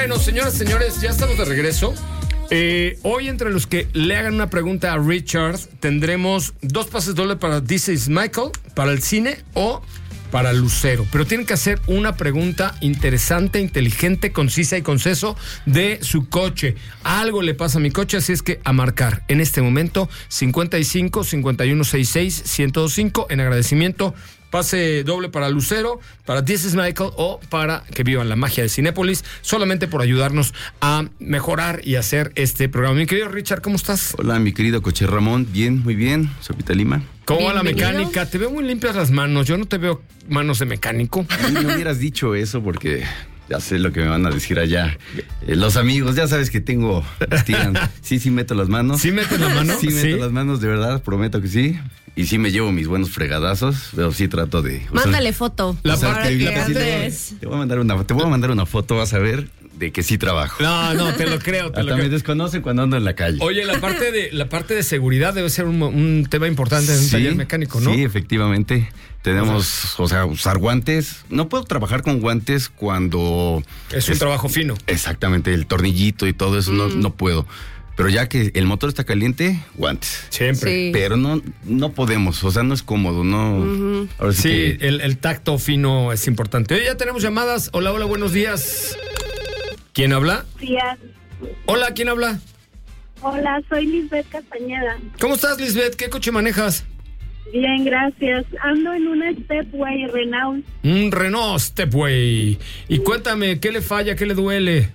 Bueno, señoras y señores, ya estamos de regreso. Hoy, entre los que le hagan una pregunta a Richard, tendremos 2 pases dobles para This Is Michael, para el cine o para Lucero. Pero tienen que hacer una pregunta interesante, inteligente, concisa y conceso de su coche. Algo le pasa a mi coche, así es que a marcar en este momento 55 51 66 1025 en agradecimiento. Pase doble para Lucero, para This Is Michael o para que vivan la magia de Cinépolis, solamente por ayudarnos a mejorar y hacer este programa. Mi querido Richard, ¿cómo estás? Hola, mi querido Coche Ramón. Bien, muy bien. Sopita Lima. ¿Cómo va la mecánica? Te veo muy limpias las manos. Yo no te veo manos de mecánico. No hubieras dicho eso porque ya sé lo que me van a decir allá. Los amigos, ya sabes que tengo... Sí, meto las manos. ¿Sí metes las manos? Sí, meto las manos, de verdad, prometo que sí. Y sí me llevo mis buenos fregadazos, pero sí trato de... Mándale foto. Te voy a mandar una foto, vas a ver, de que sí trabajo. No, te lo creo. Hasta me desconocen cuando ando en la calle. Oye, la parte de seguridad debe ser un tema importante en un taller mecánico, ¿no? Sí, efectivamente. Tenemos, usar guantes. No puedo trabajar con guantes cuando... Es un trabajo fino. Exactamente, el tornillito y todo eso, no puedo. Pero ya que el motor está caliente, guantes. Siempre. Sí. Pero no podemos, no es cómodo, no. Ahora sí, que... el tacto fino es importante. Hoy ya tenemos llamadas. Hola, buenos días. ¿Quién habla? Días. Hola, ¿quién habla? Hola, soy Lisbeth Castañeda. ¿Cómo estás, Lisbeth? ¿Qué coche manejas? Bien, gracias. Ando en una Stepway Renault. Un Renault Stepway. Y cuéntame, ¿qué le falla, qué le duele?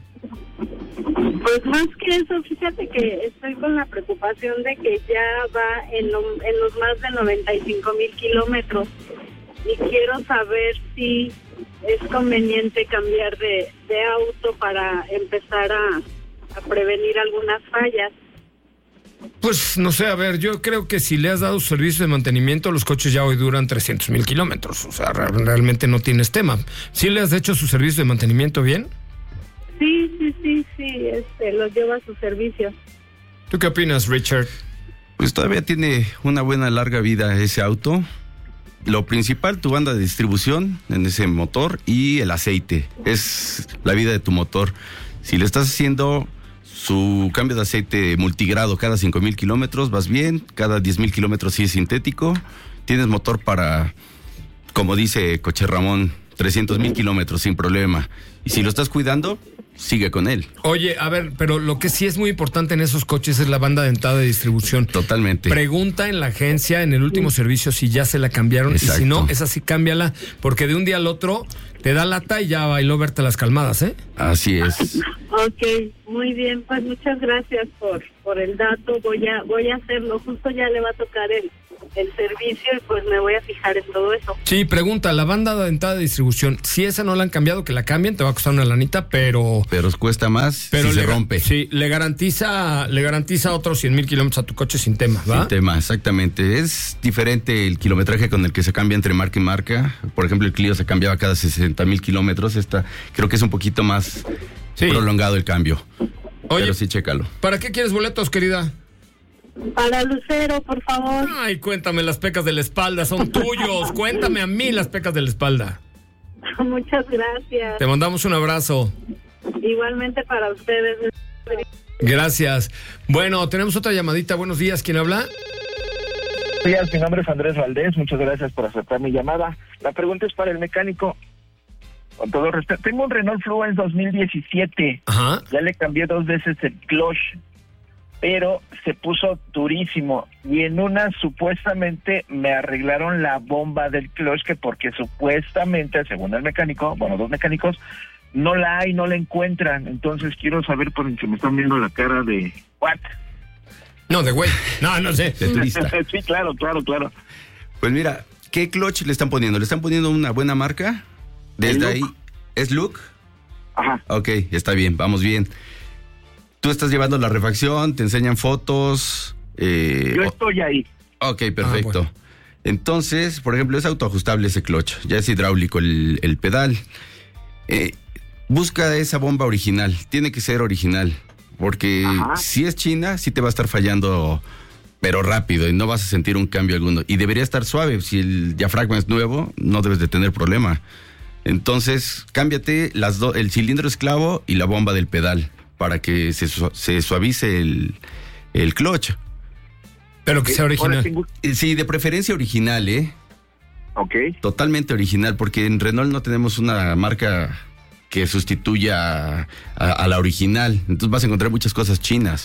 Pues más que eso, fíjate que estoy con la preocupación de que ya va en los más de 95,000 kilómetros y quiero saber si es conveniente cambiar de auto para empezar a prevenir algunas fallas. Pues no sé, a ver, yo creo que si le has dado servicio de mantenimiento, los coches ya hoy duran 300,000 kilómetros. O sea, realmente no tienes tema. ¿Sí le has hecho su servicio de mantenimiento bien? Sí, lo lleva a su servicio. ¿Tú qué opinas, Richard? Pues todavía tiene una buena larga vida ese auto. Lo principal, tu banda de distribución en ese motor y el aceite. Es la vida de tu motor. Si le estás haciendo su cambio de aceite multigrado cada 5,000 kilómetros, vas bien. Cada 10,000 kilómetros sí es sintético. Tienes motor para, como dice Coche Ramón, 300,000 kilómetros sin problema. Y si lo estás cuidando, sigue con él. Oye, a ver, pero lo que sí es muy importante en esos coches es la banda dentada de distribución. Totalmente. Pregunta en la agencia, en el último servicio, si ya se la cambiaron. Exacto. Y si no, esa sí cámbiala, porque de un día al otro te da lata y ya bailó verte las calmadas, ¿eh? Así es. Ok, muy bien, pues muchas gracias por el dato. Voy a hacerlo, justo ya le va a tocar el servicio y pues me voy a fijar en todo eso. Sí, pregunta, la banda dentada de distribución, si esa no la han cambiado, que la cambien, te va a costar una lanita, pero os cuesta más si se rompe. Sí, le garantiza otros 100,000 kilómetros a tu coche sin tema, ¿va? Sin tema, exactamente. Es diferente el kilometraje con el que se cambia entre marca y marca. Por ejemplo, el Clio se cambiaba cada 60,000 kilómetros. Esta creo que es un poquito más prolongado el cambio. Oye, pero sí, chécalo. ¿Para qué quieres boletos, querida? Para Lucero, por favor. Ay, cuéntame, las pecas de la espalda son tuyos. Cuéntame a mí las pecas de la espalda. Muchas gracias. Te mandamos un abrazo. Igualmente para ustedes. Gracias. Bueno, tenemos otra llamadita. Buenos días, ¿quién habla? Buenos días, mi nombre es Andrés Valdés. Muchas gracias por aceptar mi llamada. La pregunta es para el mecánico. Con todo respeto, tengo un Renault Fluence 2017. Ajá. Ya le cambié 2 veces el clutch, pero se puso durísimo y en una supuestamente me arreglaron la bomba del clutch, que porque supuestamente, según el mecánico, 2 mecánicos, no la encuentran. Entonces quiero saber, por si me están viendo la cara de ¿what? No, de güey. No sé. De turista. Sí, claro. Pues mira, ¿qué clutch le están poniendo? ¿Le están poniendo una buena marca? Desde ahí, ¿es Look? Ajá. Ok, está bien, vamos bien. Tú estás llevando la refacción, te enseñan fotos. Yo estoy ahí. Ok, perfecto. Bueno. Entonces, por ejemplo, es autoajustable ese clutch, ya es hidráulico el pedal. Busca esa bomba original, tiene que ser original, porque si es china, sí te va a estar fallando, pero rápido, y no vas a sentir un cambio alguno. Y debería estar suave, si el diafragma es nuevo, no debes de tener problema. Entonces, cámbiate el cilindro esclavo y la bomba del pedal para que se suavice el clutch. Pero que sea original. Sí, de preferencia original, ¿eh? Ok. Totalmente original, porque en Renault no tenemos una marca que sustituya a la original. Entonces vas a encontrar muchas cosas chinas.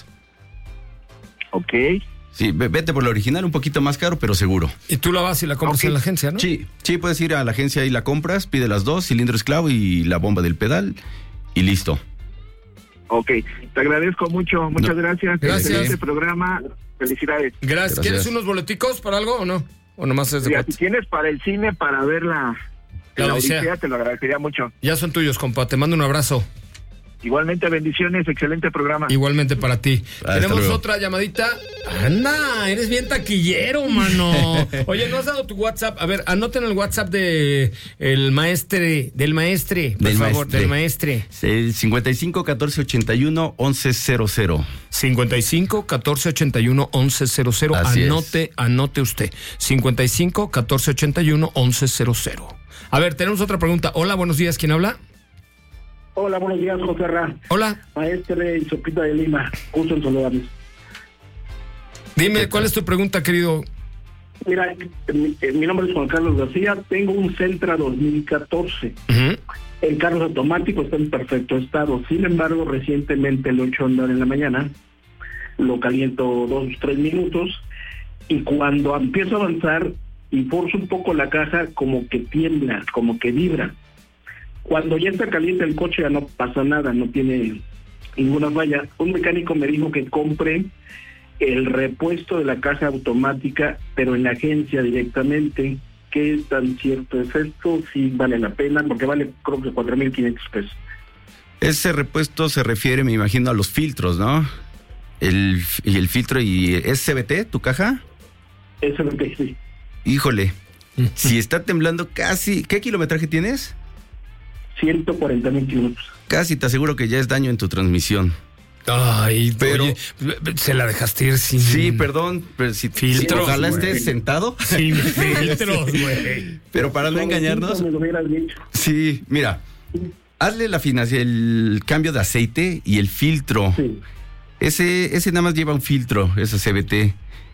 Ok. Sí, vete por la original, un poquito más caro, pero seguro. Y tú la vas y la compras en la agencia, ¿no? Sí, puedes ir a la agencia y la compras, pide las dos, cilindro esclavo y la bomba del pedal, y listo. Ok, te agradezco mucho, muchas gracias. Gracias. Excelente programa, felicidades. Gracias. ¿Quieres unos boleticos para algo o no? ¿O nomás es de Mira, cuate? si tienes para el cine, para ver la Odisea, te lo agradecería mucho. Ya son tuyos, compa. Te mando un abrazo. Igualmente, bendiciones, excelente programa. Igualmente para ti. Tenemos luego. otra llamadita. Anda, eres bien taquillero, mano. Oye, ¿no has dado tu WhatsApp? A ver, anoten el WhatsApp del maestre, por favor, del maestre. El 55 14 81 11 00. 55 14 81 11 00. Así Anote usted. 55 14 81 11 00. A ver, tenemos otra pregunta. Hola, buenos días. ¿Quién habla? Hola, buenos días, José Ra. Hola. Maestre y Sopita de Lima. Gusto en saludarles. Dime, ¿cuál es tu pregunta, querido? Mira, mi nombre es Juan Carlos García. Tengo un Sentra 2014. Ujú. El carro es automático, está en perfecto estado. Sin embargo, recientemente lo echo a andar en la mañana. Lo caliento 2-3 minutos. Y cuando empiezo a avanzar y forzo un poco la caja, como que tiembla, como que vibra. Cuando ya está caliente el coche ya no pasa nada, no tiene ninguna falla. Un mecánico me dijo que compre el repuesto de la caja automática, pero en la agencia directamente. ¿Qué tan cierto es esto? Si vale la pena, porque vale creo que 4,500 pesos. Ese repuesto se refiere, me imagino, a los filtros, ¿no? El filtro y... ¿Es CVT tu caja? Eso es lo que sí. Híjole, si está temblando casi... ¿Qué kilometraje tienes? 140,000 kilómetros. Casi te aseguro que ya es daño en tu transmisión. Ay, Pero- oye, se la dejaste ir sin... Sí, perdón, pero si Filtros, ojalá güey. estés sentado. Sin filtros, güey. Pero para no engañarnos, Me lo hubieras dicho. sí, mira, hazle el cambio de aceite y el filtro. Sí. Ese nada más lleva un filtro, ese CVT.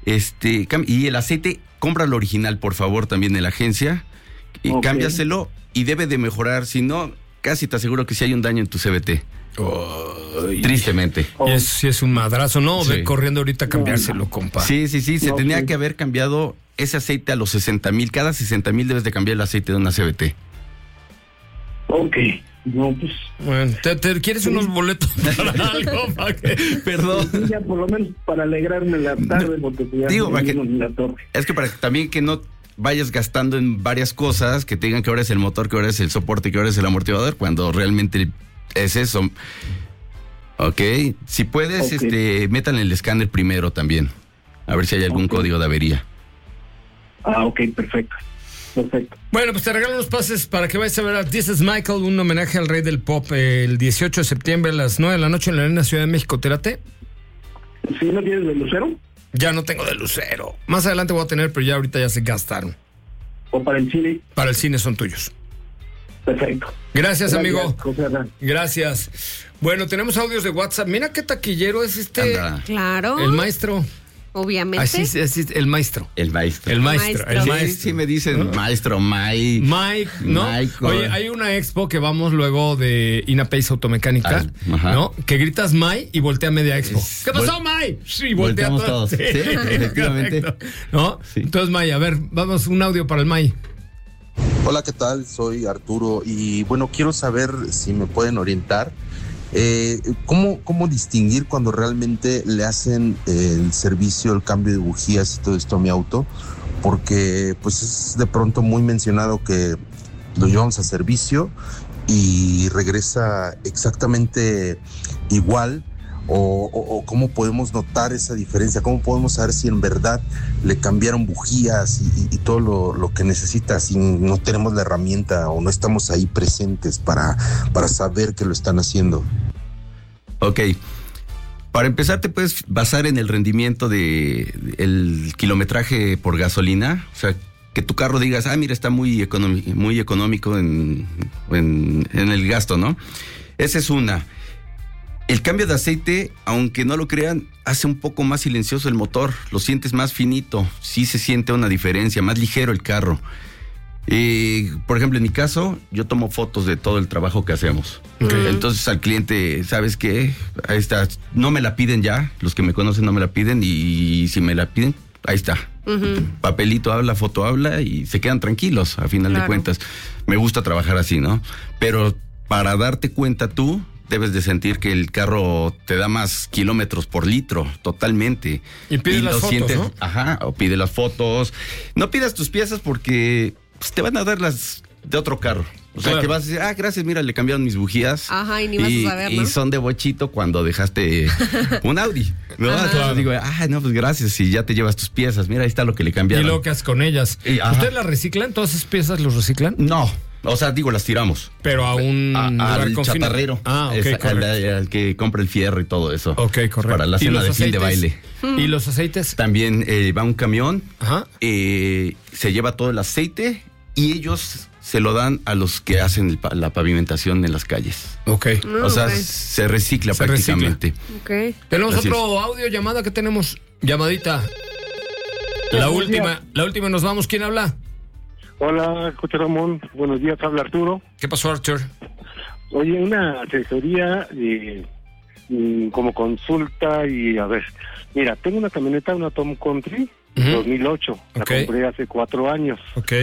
Y el aceite, cómpralo original, por favor, también en la agencia. Y Ok. cámbiaselo y debe de mejorar. Si no, casi te aseguro que sí hay un daño en tu CVT. Tristemente. Y sí es un madrazo, ¿no? Sí. Ve corriendo ahorita a cambiárselo, compa. Sí, se No, tenía sí. que haber cambiado ese aceite a los 60,000. Cada 60,000 debes de cambiar el aceite de una CVT. Ok. No, pues... Bueno, ¿te quieres unos boletos para algo? ¿Para qué? Perdón. Sí, ya por lo menos para alegrarme la tarde, porque ya Digo, para que- venimos en la torre. Es que para que también que no vayas gastando en varias cosas, que te digan que ahora es el motor, que ahora es el soporte, que ahora es el amortiguador, cuando realmente es eso. Ok, si puedes, Ok. métanle el escáner primero también, a ver si hay algún Ok. código de avería. Ah, ok, perfecto. Perfecto. Bueno, pues te regalo unos pases para que vayas a ver a This is Michael, un homenaje al rey del pop, el 18 de septiembre a las 9 de la noche en la Arena Ciudad de México. ¿Te late? ¿Sí no tienes de Lucero? Ya no tengo de lucero. Más adelante voy a tener, pero ya ahorita ya se gastaron. ¿O para el cine? Para el cine son tuyos. Perfecto. Gracias, amigo. José Adán. Gracias. Bueno, tenemos audios de WhatsApp. Mira qué taquillero es Anda, Claro, el maestro. obviamente. Así, el maestro. el maestro. El maestro. El Sí, maestro. sí me dicen maestro, Mike. Mike, ¿no? Michael. Oye, hay una expo que vamos luego de Inapace Automecánica, Ajá. ¿no? Que gritas Mike y voltea media expo. Es- ¿Qué pasó, Mike? Sí, voltea Volteamos todo. todos. Sí, efectivamente. correcto. ¿No? Sí. Entonces, Mike, a ver, vamos, un audio para el Mike. Hola, ¿qué tal? Soy Arturo y bueno, quiero saber si me pueden orientar. ¿Cómo distinguir cuando realmente le hacen el servicio, el cambio de bujías y todo esto a mi auto? Porque pues es de pronto muy mencionado que lo llevamos a servicio y regresa exactamente igual. O cómo podemos notar esa diferencia, cómo podemos saber si en verdad le cambiaron bujías y todo lo que necesita, si no tenemos la herramienta o no estamos ahí presentes para saber que lo están haciendo. Ok. Para empezar, te puedes basar en el rendimiento el kilometraje por gasolina. O sea, que tu carro digas, mira, está muy económico en el gasto, ¿no? Esa es una. El cambio de aceite, aunque no lo crean, hace un poco más silencioso el motor, lo sientes más finito, sí se siente una diferencia, más ligero el carro. Por ejemplo, en mi caso, yo tomo fotos de todo el trabajo que hacemos. Okay. Entonces al cliente, ¿sabes qué? Ahí está, no me la piden ya, los que me conocen no me la piden, y si me la piden, ahí está. Papelito habla, foto habla, y se quedan tranquilos, a final de cuentas. Me gusta trabajar así, ¿no? Pero para darte cuenta tú, debes de sentir que el carro te da más kilómetros por litro, totalmente. Y pide las fotos, sientes, ¿no? Ajá, o pide las fotos. No pidas tus piezas porque te van a dar las de otro carro. O sea, que vas a decir, gracias, mira, le cambiaron mis bujías. Ajá, y ni vas a saber, ¿no? Y son de bochito cuando dejaste un Audi, ¿no? Entonces digo, no, pues gracias, y ya te llevas tus piezas. Mira, ahí está lo que le cambiaron. ¿Y lo que haces con ellas? ¿Ustedes las reciclan? ¿Todas esas piezas los reciclan? No. O sea, digo, las tiramos. Pero a un al chatarrero. Al que compra el fierro y todo eso. Ok, correcto. Para la cena de fin de baile. ¿Y los aceites? También va un camión, se lleva todo el aceite y ellos se lo dan a los que hacen la pavimentación en las calles. Ok. O sea, se recicla prácticamente. Okay. Tenemos otro audio, llamada que tenemos. Llamadita. La última nos vamos. ¿Quién habla? Hola, Coche Ramón. Buenos días, habla Arturo. ¿Qué pasó, Arthur? Oye, una asesoría como consulta y a ver. Mira, tengo una camioneta, una Tom Country 2008. La compré hace 4 años.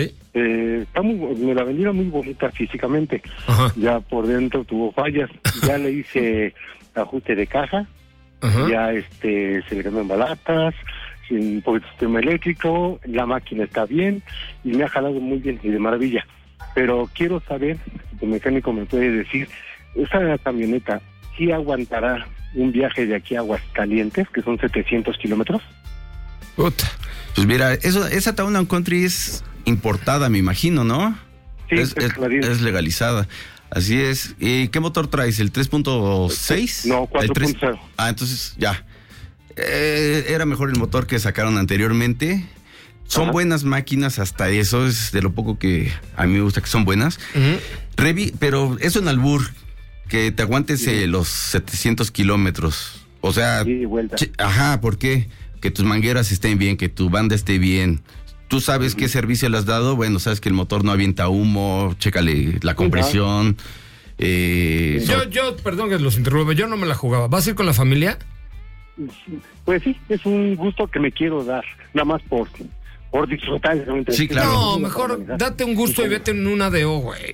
Me la vendieron muy bonita físicamente. Ya por dentro tuvo fallas. Ya le hice ajuste de caja. Ya se le cambiaron balatas, un poquito de sistema eléctrico, la máquina está bien y me ha jalado muy bien y de maravilla. Pero quiero saber, el mecánico me puede decir, ¿esa camioneta sí aguantará un viaje de aquí a Aguascalientes, que son 700 kilómetros? Puta. Pues mira, esa Town & Country es importada, me imagino, ¿no? Sí, es legalizada. Así es. ¿Y qué motor traes? ¿El 3.6? No, 4.0. Entonces ya. Era mejor el motor que sacaron anteriormente. Son buenas máquinas, hasta eso es de lo poco que a mí me gusta que son buenas. Pero eso en albur, que te aguantes los 700 kilómetros. O sea, ¿por qué? Que tus mangueras estén bien, que tu banda esté bien. Tú sabes qué servicio le has dado. Bueno, sabes que el motor no avienta humo, chécale la compresión. Yo, perdón que los interrumpa, yo no me la jugaba. ¿Vas a ir con la familia? Pues sí, es un gusto que me quiero dar, nada más por disfrutar. Sí, claro. No, mejor date un gusto y vete en un ADO, güey.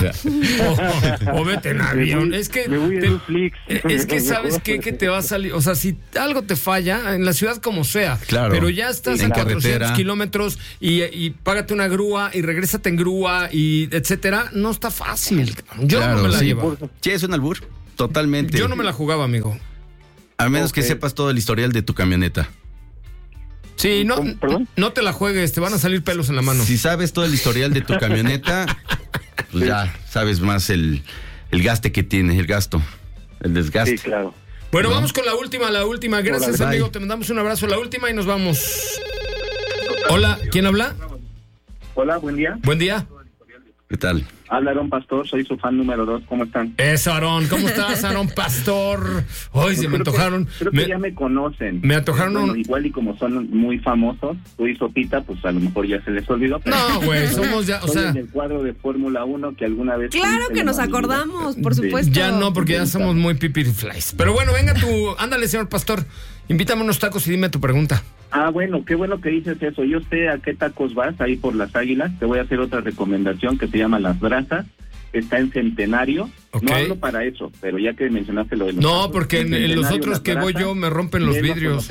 O vete en avión. Es que sabes qué, que te va a salir. O sea, si algo te falla, en la ciudad como sea. Claro. Pero ya estás en 400 kilómetros y págate una grúa y regrésate en grúa y etcétera. No está fácil. Yo no me la llevo. Sí, es un albur. Totalmente. Yo no me la jugaba, amigo. A menos que sepas todo el historial de tu camioneta. Sí, no te la juegues, te van a salir pelos en la mano. Si sabes todo el historial de tu camioneta, pues ya sabes más el gaste que tiene, el gasto, el desgaste. Sí, claro. Bueno, vamos con la última. Gracias, amigo, te mandamos un abrazo. La última y nos vamos. Hola, ¿quién habla? Hola, buen día. Buen día. ¿Qué tal? Habla Aarón Pastor, soy su fan número 2. ¿Cómo están? Eso, Aarón. ¿Cómo estás, Aarón Pastor? Hoy se me antojaron. Creo que ya me conocen. Me antojaron. Igual y como son muy famosos, tú y Sopita, pues a lo mejor ya se les olvidó. Pero no, güey, somos ya, o sea. en el cuadro de Fórmula 1 que alguna vez. Claro que nos acordamos, por supuesto. Ya no, porque ya somos muy pipiriflies. Pero bueno, venga tú, ándale, señor Pastor. Invítame unos tacos y dime tu pregunta. Bueno, qué bueno que dices eso. Yo sé a qué tacos vas, ahí por Las Águilas. Te voy a hacer otra recomendación que se llama Las Brasas. Está en Centenario. No hablo para eso, pero ya que mencionaste lo de los tacos, porque en los otros que voy yo me rompen los vidrios.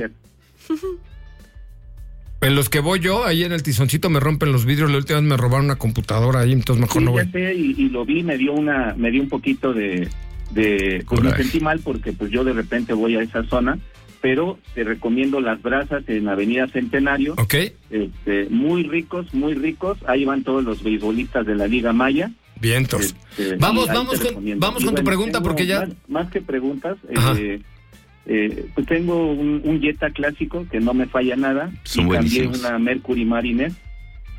En los que voy yo, ahí en el Tizoncito me rompen los vidrios. La última vez me robaron una computadora ahí, entonces mejor no voy. Ya sé, y lo vi, me dio un poquito de pues me sentí mal porque pues yo de repente voy a esa zona. Pero te recomiendo Las Brasas en Avenida Centenario. Muy ricos. Ahí van todos los beisbolistas de la Liga Maya. Vientos. Vamos con tu pregunta, porque ya. Más que preguntas, pues tengo un Jetta clásico que no me falla nada. Y cambié una Mercury Mariner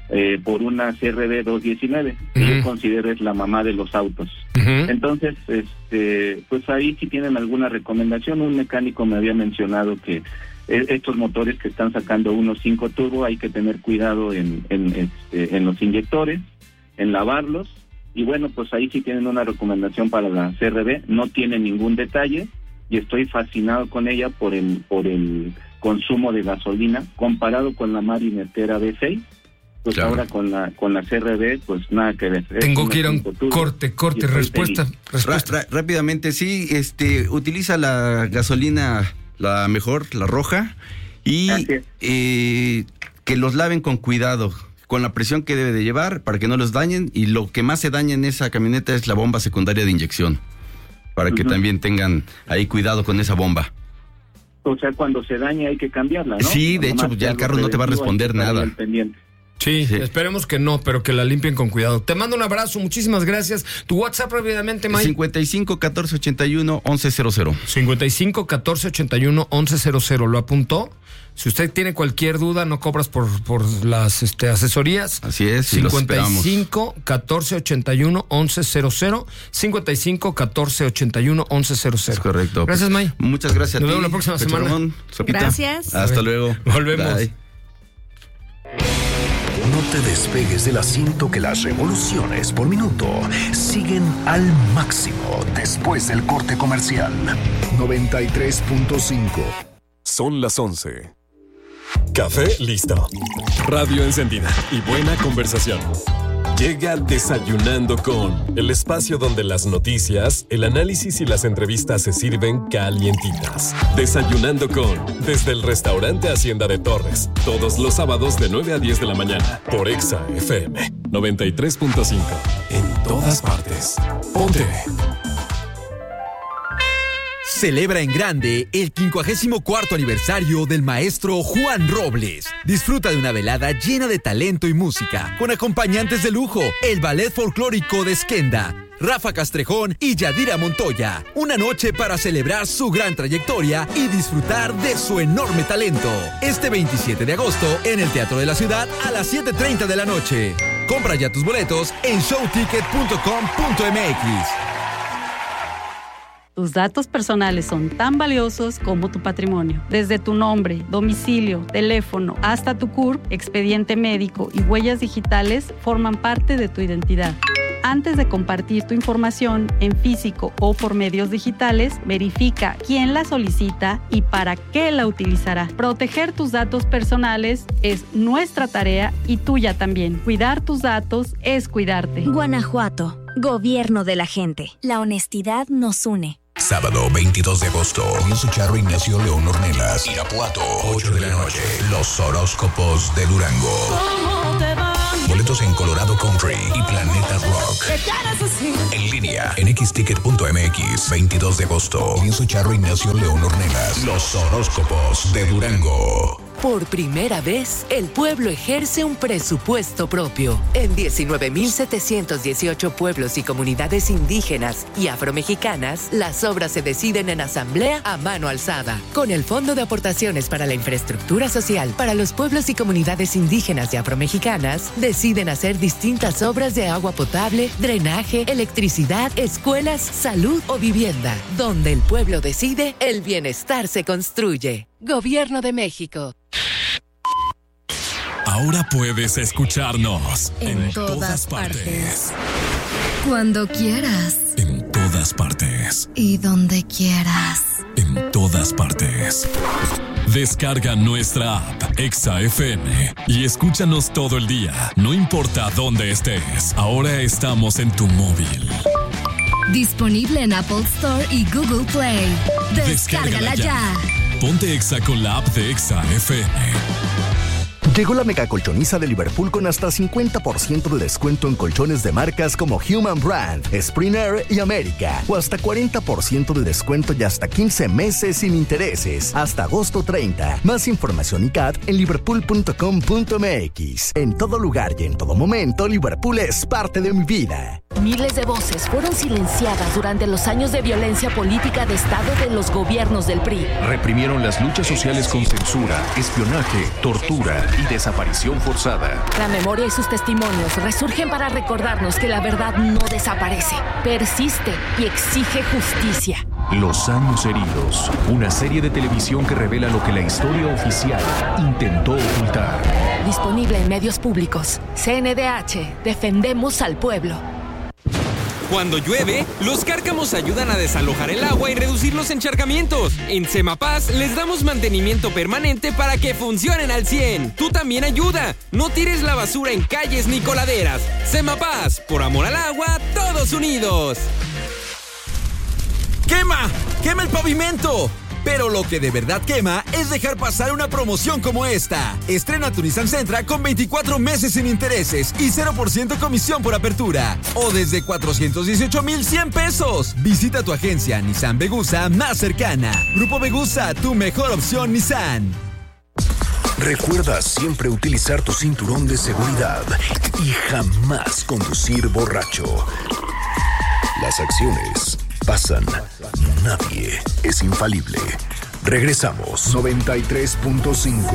por una CRB 219, que yo considero es la mamá de los autos. Entonces, pues ahí si tienen alguna recomendación. Un mecánico me había mencionado que estos motores que están sacando 1.5 turbo hay que tener cuidado en los inyectores, en lavarlos, y bueno, pues ahí sí tienen una recomendación para la CRB. No tiene ningún detalle y estoy fascinado con ella por el consumo de gasolina comparado con la Mariner V6. Pues claro, ahora con la CRB, pues nada que ver. Tengo que ir a un corte, respuesta. Rápidamente, sí, utiliza la gasolina, la mejor, la roja, y que los laven con cuidado, con la presión que debe de llevar para que no los dañen, y lo que más se daña en esa camioneta es la bomba secundaria de inyección, para que también tengan ahí cuidado con esa bomba. O sea, cuando se daña hay que cambiarla, ¿no? Sí, de hecho, ya el carro no te va a responder nada. Sí, esperemos que no, pero que la limpien con cuidado. Te mando un abrazo, muchísimas gracias. Tu WhatsApp rápidamente, Mike. 55 14 81 1100. 55 14 81 1100. ¿Lo apuntó? Si usted tiene cualquier duda, no cobras por las asesorías. Así es, 55 14 81 1100. 55 14 81 1100. Es correcto. Gracias, May. Muchas gracias. Nos vemos la próxima semana. Gracias. Hasta luego. Volvemos. Bye. No te despegues del asiento, que las revoluciones por minuto siguen al máximo después del corte comercial. 93.5. Son las 11. Café listo. Radio encendida y buena conversación. Llega Desayunando con, el espacio donde las noticias, el análisis y las entrevistas se sirven calientitas. Desayunando con, desde el restaurante Hacienda de Torres, todos los sábados de 9 a 10 de la mañana, por Exa FM 93.5. En todas partes. Ponte. Celebra en grande el 54º aniversario del maestro Juan Robles. Disfruta de una velada llena de talento y música, con acompañantes de lujo, el Ballet Folclórico de Skenda, Rafa Castrejón y Yadira Montoya. Una noche para celebrar su gran trayectoria y disfrutar de su enorme talento. Este 27 de agosto en el Teatro de la Ciudad a las 7:30 de la noche. Compra ya tus boletos en showticket.com.mx. Tus datos personales son tan valiosos como tu patrimonio. Desde tu nombre, domicilio, teléfono, hasta tu CURP, expediente médico y huellas digitales forman parte de tu identidad. Antes de compartir tu información en físico o por medios digitales, verifica quién la solicita y para qué la utilizará. Proteger tus datos personales es nuestra tarea y tuya también. Cuidar tus datos es cuidarte. Guanajuato, gobierno de la gente. La honestidad nos une. Sábado 22 de agosto, Lorenzo Charro, Ignacio León Ornelas, Irapuato, 8 de la noche, los horóscopos de Durango. Boletos en Colorado Country y Planeta Rock. En línea, en xticket.mx, 22 de agosto, Lorenzo Charro, Ignacio León Ornelas, los horóscopos de Durango. Por primera vez, el pueblo ejerce un presupuesto propio. En 19.718 pueblos y comunidades indígenas y afromexicanas, las obras se deciden en asamblea a mano alzada. Con el Fondo de Aportaciones para la Infraestructura Social para los pueblos y comunidades indígenas y afromexicanas, deciden hacer distintas obras de agua potable, drenaje, electricidad, escuelas, salud o vivienda. Donde el pueblo decide, el bienestar se construye. Gobierno de México. Ahora puedes escucharnos en todas partes. Cuando quieras. En todas partes. Y donde quieras. En todas partes. Descarga nuestra app Exa FM y escúchanos todo el día, no importa dónde estés. Ahora estamos en tu móvil. Disponible en Apple Store y Google Play. Descárgala ya. Ponte Exa con la app de Exa FM. Llegó la mega colchoniza de Liverpool con hasta 50% de descuento en colchones de marcas como Human Brand, Springer y América. O hasta 40% de descuento y hasta 15 meses sin intereses. Hasta agosto 30. Más información y CAT en liverpool.com.mx. En todo lugar y en todo momento, Liverpool es parte de mi vida. Miles de voces fueron silenciadas durante los años de violencia política de Estado de los gobiernos del PRI. Reprimieron las luchas sociales con censura, espionaje, tortura y desaparición forzada. La memoria y sus testimonios resurgen para recordarnos que la verdad no desaparece, persiste y exige justicia. Los años heridos, una serie de televisión que revela lo que la historia oficial intentó ocultar. Disponible en medios públicos. CNDH, defendemos al pueblo. Cuando llueve, los cárcamos ayudan a desalojar el agua y reducir los encharcamientos. En Semapaz les damos mantenimiento permanente para que funcionen al 100. Tú también ayuda. No tires la basura en calles ni coladeras. Semapaz, por amor al agua, todos unidos. ¡Quema! ¡Quema el pavimento! Pero lo que de verdad quema es dejar pasar una promoción como esta. Estrena tu Nissan Sentra con 24 meses sin intereses y 0% comisión por apertura. O desde 418,100 pesos. Visita tu agencia Nissan Vegusa más cercana. Grupo Vegusa, tu mejor opción Nissan. Recuerda siempre utilizar tu cinturón de seguridad y jamás conducir borracho. Las acciones pasan, nadie es infalible. Regresamos. 93.5